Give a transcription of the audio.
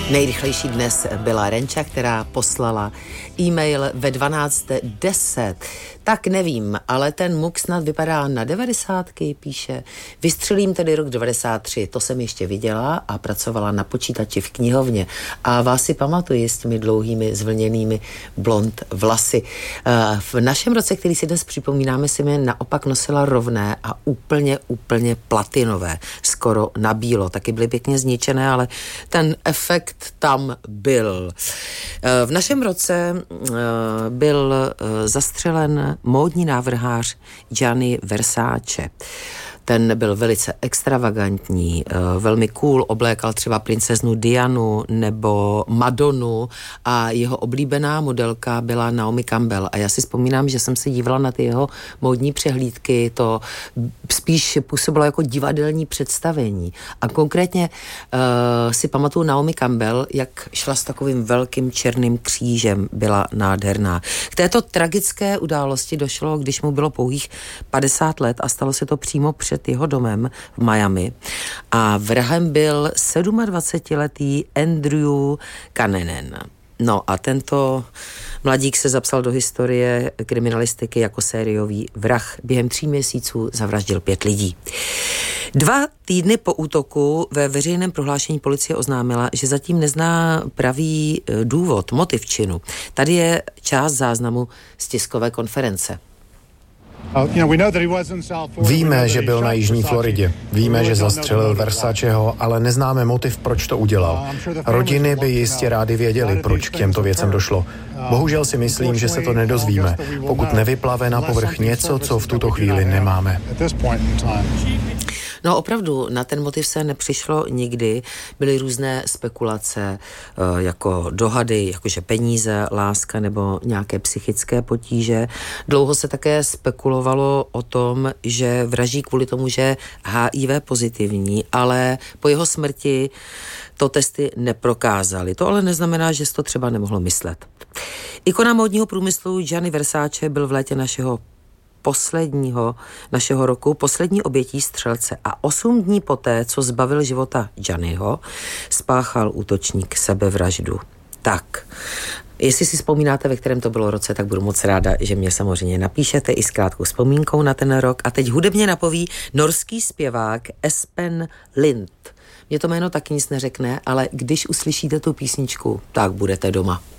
Nejrychlejší dnes byla Renča, která poslala e-mail ve 12:10. Tak nevím, ale ten muk snad vypadá na 90, píše. Vystřelím tedy rok 93, to jsem ještě viděla a pracovala na počítači v knihovně. A vás si pamatuji s těmi dlouhými zvlněnými blond vlasy. V našem roce, který si dnes připomínáme, si mi naopak nosila rovné a úplně platinové. Skoro na bílo. Taky byly pěkně zničené, ale ten efekt tam byl. V našem roce byl zastřelen módní návrhář Gianni Versace. Ten byl velice extravagantní, velmi cool, oblékal třeba princeznu Dianu nebo Madonu a jeho oblíbená modelka byla Naomi Campbell. A já si vzpomínám, že jsem se dívala na ty jeho módní přehlídky, to spíš působilo jako divadelní představení. A konkrétně si pamatuju Naomi Campbell, jak šla s takovým velkým černým křížem, byla nádherná. K této tragické události došlo, když mu bylo pouhých 50 let a stalo se to přímo před jeho domem v Miami a vrahem byl 27letý Andrew Cunanan. No a tento mladík se zapsal do historie kriminalistiky jako sériový vrah. Během 3 měsíců zavraždil 5 lidí. 2 týdny po útoku ve veřejném prohlášení policie oznámila, že zatím nezná pravý důvod, motiv činu. Tady je část záznamu z tiskové konference. Víme, že byl na jižní Floridě. Víme, že zastřelil Versaceho, ale neznáme motiv, proč to udělal. Rodiny by jistě rádi věděli, proč k těmto věcem došlo. Bohužel si myslím, že se to nedozvíme, pokud nevyplave na povrch něco, co v tuto chvíli nemáme. No opravdu, na ten motiv se nepřišlo nikdy. Byly různé spekulace, jako dohady, jakože peníze, láska nebo nějaké psychické potíže. Dlouho se také spekulovalo o tom, že vraždí kvůli tomu, že HIV pozitivní, ale po jeho smrti to testy neprokázaly. To ale neznamená, že se to třeba nemohlo myslet. Ikona módního průmyslu Gianni Versace byl v létě našeho roku poslední obětí střelce a 8 dní poté, co zbavil života Gianniho, spáchal útočník sebevraždu. Tak, jestli si vzpomínáte, ve kterém to bylo roce, tak budu moc ráda, že mě samozřejmě napíšete i s krátkou vzpomínkou na ten rok. A teď hudebně napoví norský zpěvák Espen Lind. Mně to jméno taky nic neřekne, ale když uslyšíte tu písničku, tak budete doma.